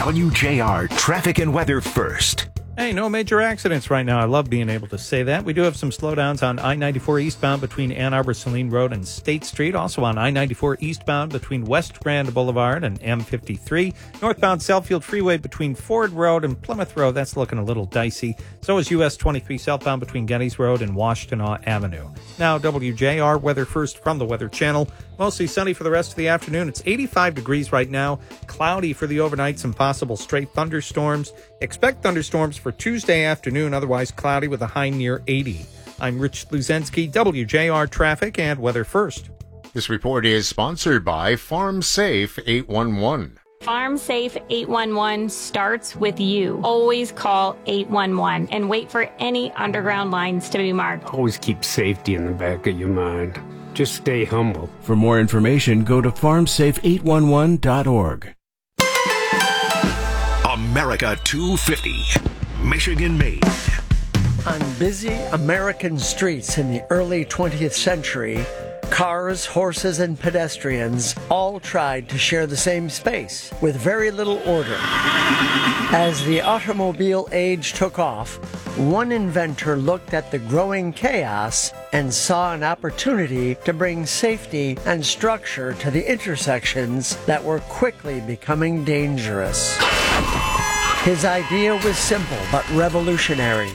WJR Traffic and Weather First. Hey, no major accidents right now. I love being able to say that. We do have some slowdowns on I-94 eastbound between Ann Arbor, Saline Road, and State Street. Also on I-94 eastbound between West Grand Boulevard and M53. Northbound Southfield Freeway between Ford Road and Plymouth Road. That's looking a little dicey. So is US 23 southbound between Gettys Road and Washtenaw Avenue. Now, WJR Weather First from the Weather Channel. Mostly sunny for the rest of the afternoon. It's 85 degrees right now. Cloudy for the overnight. Some possible straight thunderstorms. Expect thunderstorms for Tuesday afternoon. Otherwise cloudy with a high near 80. I'm Rich Luzensky, WJR Traffic and Weather First. This report is sponsored by Farm Safe 811. Farm Safe 811 starts with you. Always call 811 and wait for any underground lines to be marked. Always keep safety in the back of your mind. Just stay humble. For more information, go to farmsafe811.org. America 250, Michigan made. On busy American streets in the early 20th century, cars, horses, and pedestrians all tried to share the same space with very little order. As the automobile age took off, one inventor looked at the growing chaos and saw an opportunity to bring safety and structure to the intersections that were quickly becoming dangerous. His idea was simple but revolutionary.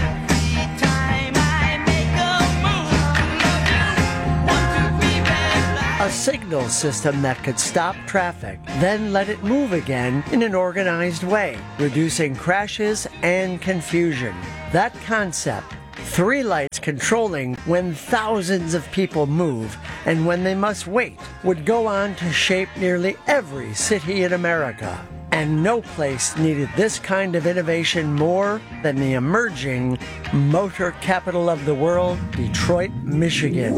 A signal system that could stop traffic, then let it move again in an organized way, reducing crashes and confusion. That concept, 3 lights controlling when thousands of people move and when they must wait, would go on to shape nearly every city in America. And no place needed this kind of innovation more than the emerging motor capital of the world, Detroit, Michigan.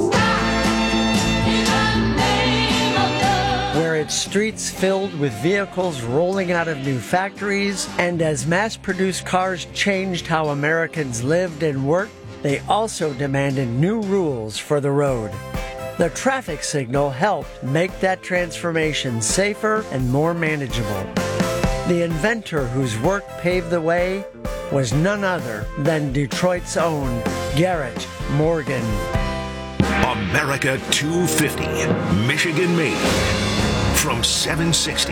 Where its streets filled with vehicles rolling out of new factories, and as mass-produced cars changed how Americans lived and worked, they also demanded new rules for the road. The traffic signal helped make that transformation safer and more manageable. The inventor whose work paved the way was none other than Detroit's own Garrett Morgan. America 250, Michigan made. From 760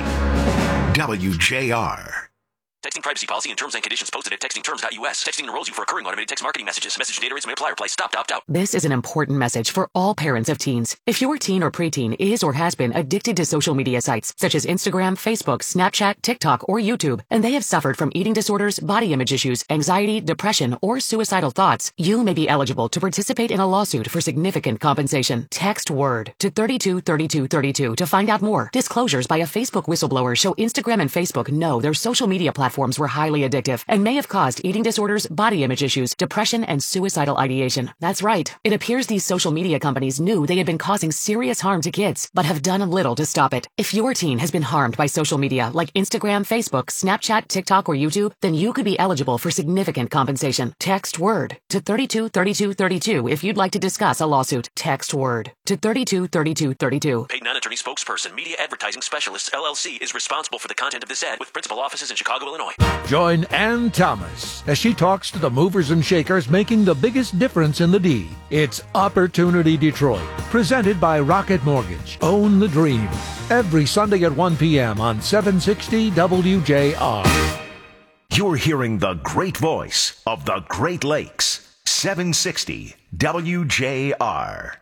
WJR. Texting privacy policy and terms and conditions posted at textingterms.us. Texting enrolls you for recurring automated text marketing messages. Message data rates may apply. Reply stop to opt out. This is an important message for all parents of teens. If your teen or preteen is or has been addicted to social media sites such as Instagram, Facebook, Snapchat, TikTok, or YouTube, and they have suffered from eating disorders, body image issues, anxiety, depression, or suicidal thoughts, you may be eligible to participate in a lawsuit for significant compensation. Text WORD to 323232 to find out more. Disclosures by a Facebook whistleblower show Instagram and Facebook know their social media platforms were highly addictive and may have caused eating disorders, body image issues, depression, and suicidal ideation. That's right. It appears these social media companies knew they had been causing serious harm to kids, but have done little to stop it. If your teen has been harmed by social media like Instagram, Facebook, Snapchat, TikTok, or YouTube, then you could be eligible for significant compensation. Text WORD to 323232 if you'd like to discuss a lawsuit. Text WORD to 323232. Paid non-attorney spokesperson, Media Advertising Specialists, LLC, is responsible for the content of this ad with principal offices in Chicago, Illinois. Join Ann Thomas as she talks to the movers and shakers making the biggest difference in the D. It's Opportunity Detroit, presented by Rocket Mortgage. Own the dream. Every Sunday at 1 p.m. on 760 WJR. You're hearing the great voice of the Great Lakes. 760 WJR.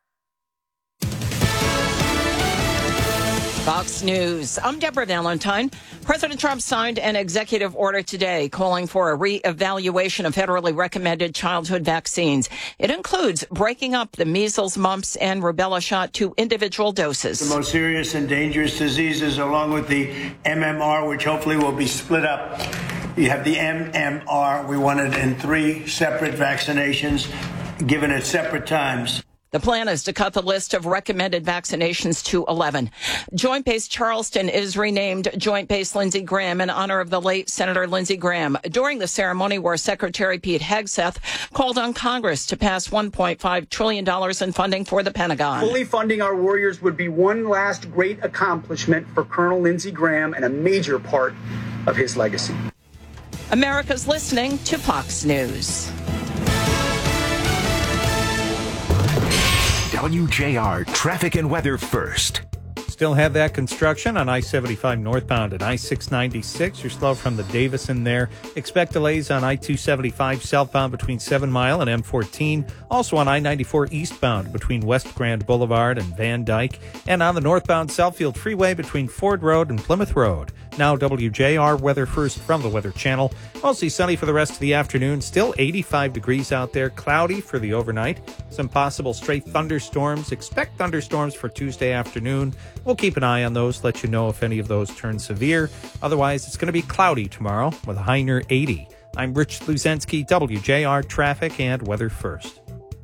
Fox News. I'm Deborah Valentine. President Trump signed an executive order today calling for a reevaluation of federally recommended childhood vaccines. It includes breaking up the measles, mumps, and rubella shot to individual doses. The most serious and dangerous diseases, along with the MMR, which hopefully will be split up. You have the MMR. We want it in 3 separate vaccinations, given at separate times. The plan is to cut the list of recommended vaccinations to 11. Joint Base Charleston is renamed Joint Base Lindsey Graham in honor of the late Senator Lindsey Graham during the ceremony where Secretary Pete Hegseth called on Congress to pass $1.5 trillion in funding for the Pentagon. Fully funding our warriors would be one last great accomplishment for Colonel Lindsey Graham and a major part of his legacy. America's listening to Fox News. WJR traffic and weather first. Still have that construction on I-75 northbound and I-696. You're slow from the Davison there. Expect delays on I-275 southbound between 7 Mile and M14. Also on I-94 eastbound between West Grand Boulevard and Van Dyke. And on the northbound Southfield Freeway between Ford Road and Plymouth Road. Now WJR weather first from the Weather Channel. Mostly sunny for the rest of the afternoon. Still 85 degrees out there. Cloudy for the overnight. Some possible stray thunderstorms. Expect thunderstorms for Tuesday afternoon. We'll keep an eye on those, let you know if any of those turn severe. Otherwise, it's going to be cloudy tomorrow with a high near 80. I'm Rich Luzensky, WJR Traffic and Weather First.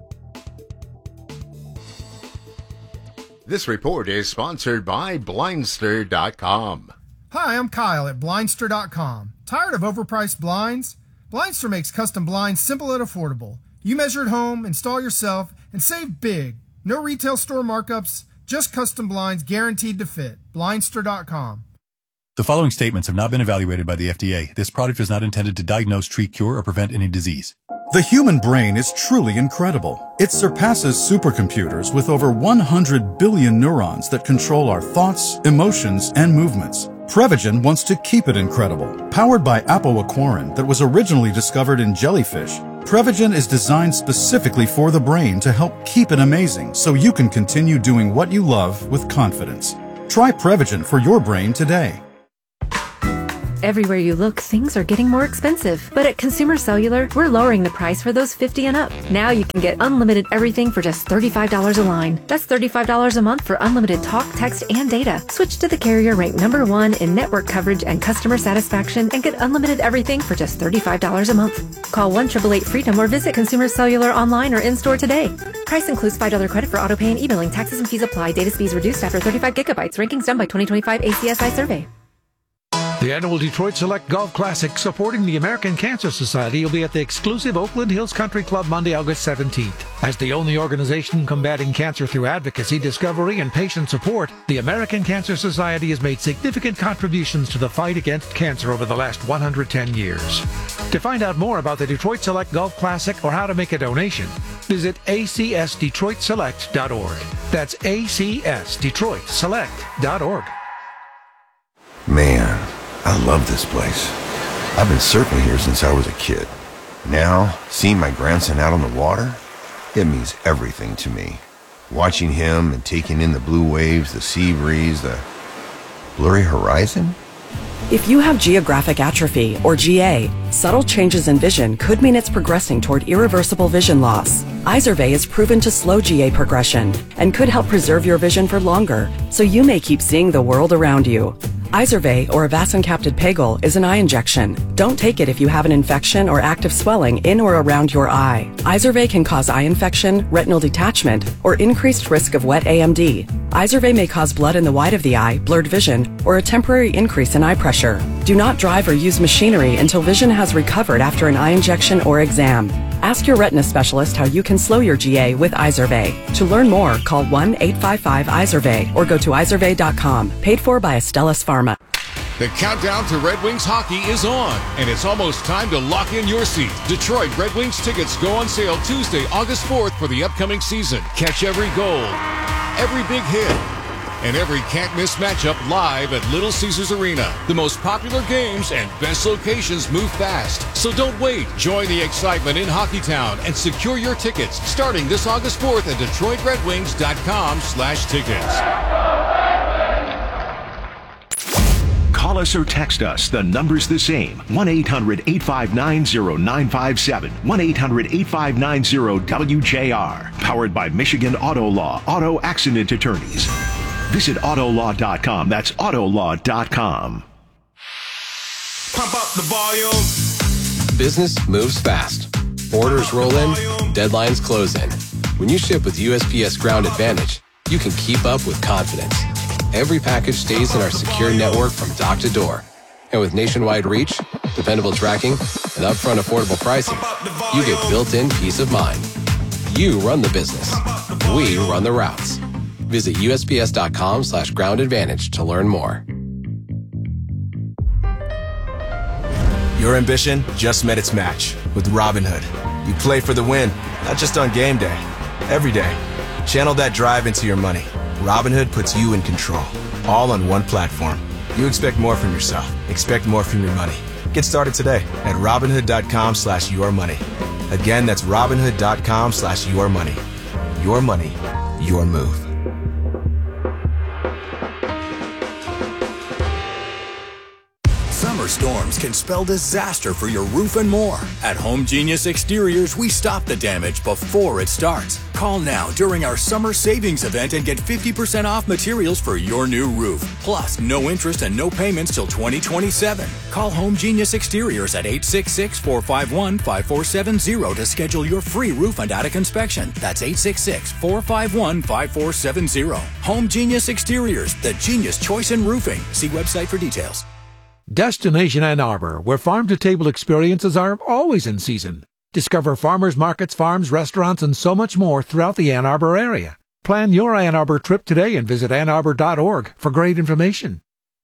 This report is sponsored by Blindster.com. Hi, I'm Kyle at Blindster.com. Tired of overpriced blinds? Blindster makes custom blinds simple and affordable. You measure at home, install yourself, and save big. No retail store markups, just custom blinds guaranteed to fit. Blindster.com. The following statements have not been evaluated by the FDA. This product is not intended to diagnose, treat, cure, or prevent any disease. The human brain is truly incredible. It surpasses supercomputers with over 100 billion neurons that control our thoughts, emotions, and movements. Prevagen wants to keep it incredible. Powered by apoaquarin that was originally discovered in jellyfish, Prevagen is designed specifically for the brain to help keep it amazing so you can continue doing what you love with confidence. Try Prevagen for your brain today. Everywhere you look, things are getting more expensive. But at Consumer Cellular, we're lowering the price for those 50 and up. Now you can get unlimited everything for just $35 a line. That's $35 a month for unlimited talk, text, and data. Switch to the carrier ranked #1 in network coverage and customer satisfaction and get unlimited everything for just $35 a month. Call 1-888-FREEDOM or visit Consumer Cellular online or in-store today. Price includes $5 credit for autopay and e-billing. Taxes and fees apply. Data speeds reduced after 35 gigabytes. Rankings done by 2025 ACSI survey. The annual Detroit Select Golf Classic supporting the American Cancer Society will be at the exclusive Oakland Hills Country Club Monday, August 17th. As the only organization combating cancer through advocacy, discovery, and patient support, the American Cancer Society has made significant contributions to the fight against cancer over the last 110 years. To find out more about the Detroit Select Golf Classic or how to make a donation, visit acsdetroitselect.org. That's acsdetroitselect.org. Man, I love this place. I've been surfing here since I was a kid. Now, seeing my grandson out on the water, it means everything to me. Watching him and taking in the blue waves, the sea breeze, the blurry horizon. If you have geographic atrophy, or GA, subtle changes in vision could mean it's progressing toward irreversible vision loss. Izervay is proven to slow GA progression and could help preserve your vision for longer, so you may keep seeing the world around you. Izervay, or avacincaptad pegol, is an eye injection. Don't take it if you have an infection or active swelling in or around your eye. Izervay can cause eye infection, retinal detachment, or increased risk of wet AMD. Izervay may cause blood in the white of the eye, blurred vision, or a temporary increase in eye pressure. Do not drive or use machinery until vision has recovered after an eye injection or exam. Ask your retina specialist how you can slow your GA with Izervay. To learn more, call 1-855-IZERVAY or go to izervay.com. Paid for by Astellas Pharma. The countdown to Red Wings hockey is on, and it's almost time to lock in your seat. Detroit Red Wings tickets go on sale Tuesday, August 4th for the upcoming season. Catch every goal, every big hit, and every can't-miss matchup live at Little Caesars Arena. The most popular games and best locations move fast, so don't wait. Join the excitement in Hockeytown and secure your tickets starting this August 4th at DetroitRedWings.com/tickets. Call us or text us. The number's the same. 1-800-859-0957. 1-800-859-WJR. Powered by Michigan Auto Law. Auto Accident Attorneys. Visit Autolaw.com. That's Autolaw.com. Pump up the volume. Business moves fast. Orders roll in. Deadlines close in. When you ship with USPS Ground Advantage, you can keep up with confidence. Every package stays in our secure network from dock to door. And with nationwide reach, dependable tracking, and upfront affordable pricing, you get built-in peace of mind. You run the business. We run the routes. Visit USPS.com/groundadvantage to learn more. Your ambition just met its match with Robinhood. You play for the win, not just on game day, every day. Channel that drive into your money. Robinhood puts you in control, all on one platform. You expect more from yourself. Expect more from your money. Get started today at Robinhood.com/yourmoney. Again, that's Robinhood.com/yourmoney. Your money, your move. Summer storms can spell disaster for your roof and more. At Home Genius Exteriors, we stop the damage before it starts. Call now during our summer savings event and get 50% off materials for your new roof. Plus, no interest and no payments till 2027. Call Home Genius Exteriors at 866-451-5470 to schedule your free roof and attic inspection. That's 866-451-5470. Home Genius Exteriors, the genius choice in roofing. See website for details. Destination Ann Arbor, where farm-to-table experiences are always in season. Discover farmers markets, farms, restaurants, and so much more throughout the Ann Arbor area. Plan your Ann Arbor trip today and visit annarbor.org for great information.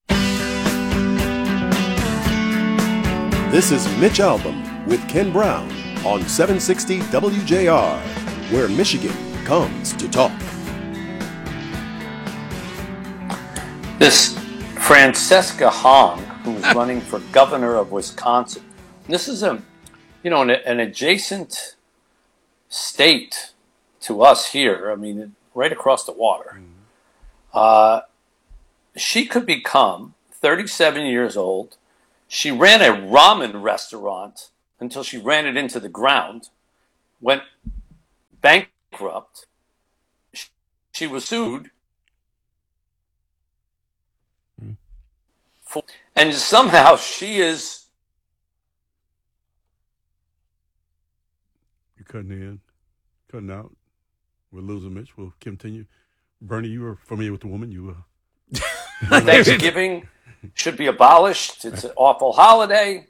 This is Mitch Albom with Ken Brown on 760 WJR, where Michigan comes to talk. This Francesca Hong, who's running for governor of Wisconsin. This is an adjacent state to us here. I mean, right across the water. She could become 37 years old. She ran a ramen restaurant until she ran it into the ground, went bankrupt. She was sued. And somehow she is. You're cutting out. We're losing Mitch. We'll continue. Bernie, you are familiar with the woman. Thanksgiving should be abolished. It's an awful holiday.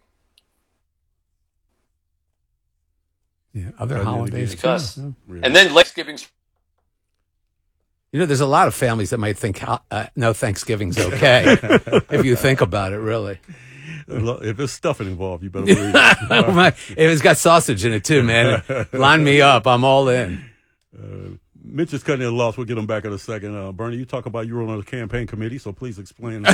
Yeah, other holidays too. And then Thanksgiving's. There's a lot of families that might think, no, Thanksgiving's okay, if you think about it, really. If there's stuffing involved, you better believe it. If it's got sausage in it, too, man. Line me up. I'm all in. Mitch is cutting in a loss. We'll get him back in a second. Bernie, you talk about you were on the campaign committee, so please explain.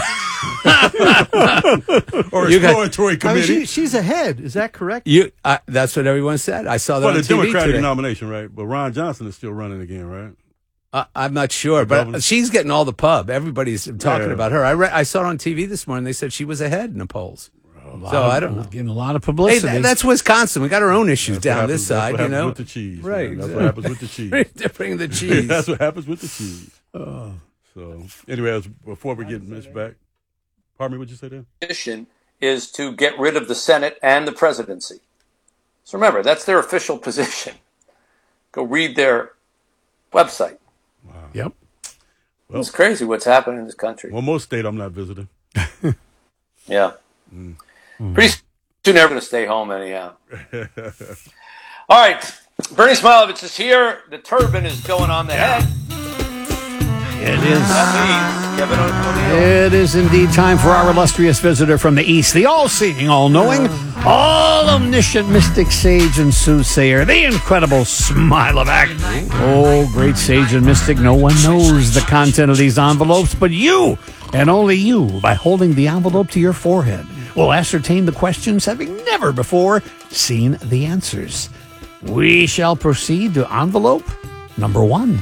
Or exploratory committee. I mean, she's ahead. Is that correct? That's what everyone said. I saw that on the TV Democratic today. nomination, right? But Ron Johnson is still running again, right? I'm not sure, but she's getting all the pub. Everybody's talking about her. I saw it on TV this morning. They said she was ahead in the polls. So I don't know. Getting a lot of publicity. Hey, that's Wisconsin. We got our own issues down this side, That's what happens with the cheese. Right. That's what happens with the cheese. They bring the cheese. That's what happens with the cheese. So anyway, before we get Mitch back, pardon me, what'd you say there? Mission is to get rid of the Senate and the presidency. So remember, that's their official position. Go read their website. Wow. Yep. Well, it's crazy what's happening in this country. Well, most state I'm not visiting. Yeah. Pretty soon they're going to stay home anyhow. All right. Bernie Smilovich is here. The turban is going on the head. It is. That means Kevin O'Neill. It is indeed time for our illustrious visitor from the East, the all-seeing, all-knowing, all-omniscient mystic, sage, and soothsayer, the incredible Smilovac. Oh, great sage and mystic, no one knows the content of these envelopes but you, and only you, by holding the envelope to your forehead, will ascertain the questions having never before seen the answers. We shall proceed to envelope number 1.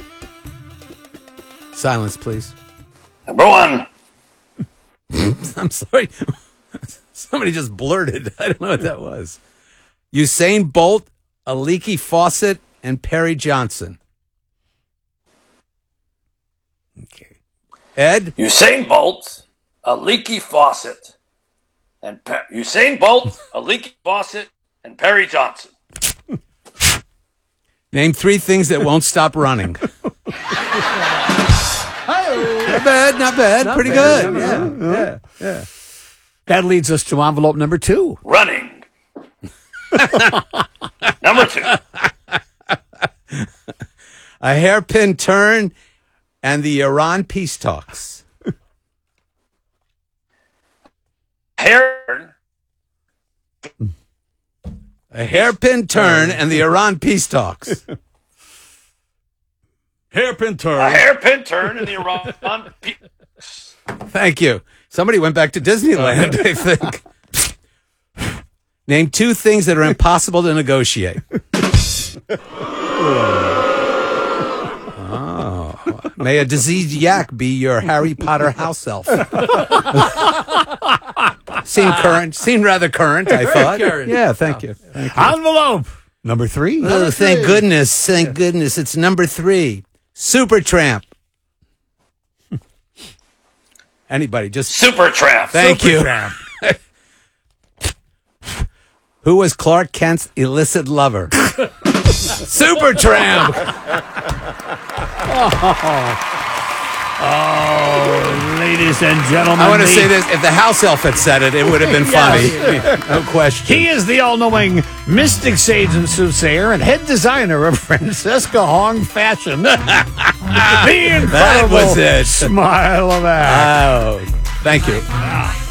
Silence, please. Number 1. I'm sorry. Somebody just blurted. I don't know what that was. Usain Bolt, a leaky faucet, and Perry Johnson. Okay. Ed? Usain Bolt, a leaky faucet. And Usain Bolt, a leaky faucet, and Perry Johnson. Name 3 things that won't stop running. Not bad, not bad. Pretty good. Yeah. That leads us to envelope number 2. Running. Number 2. A hairpin turn and the Iran peace talks. Hair A hairpin turn and the Iran peace talks. Hairpin turn. A hairpin turn in the Iran. Thank you. Somebody went back to Disneyland, I think. Name 2 things that are impossible to negotiate. Oh. May a diseased yak be your Harry Potter house elf. Seemed rather current, I thought. Current. Yeah, thank you. Envelope number 3. Oh, thank goodness. Thank goodness. It's number 3. Supertramp. Anybody, just Supertramp. Thank Supertramp. you. Who was Clark Kent's illicit lover? Supertramp. Oh, ladies and gentlemen. I want to say this. If the house elf had said it, it would have been funny. No question. He is the all-knowing mystic sage and soothsayer and head designer of Francesca Hong Fashion. The incredible that was it. Smile of that. Oh, thank you.